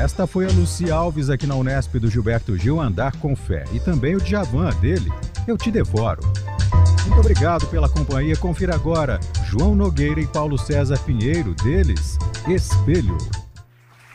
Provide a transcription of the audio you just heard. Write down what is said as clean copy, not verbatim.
Esta foi a Lucy Alves aqui na Unesp do Gilberto Gil, Andar com Fé. E também o Djavan dele, Eu Te Devoro. Muito obrigado pela companhia. Confira agora João Nogueira e Paulo César Pinheiro deles, Espelho.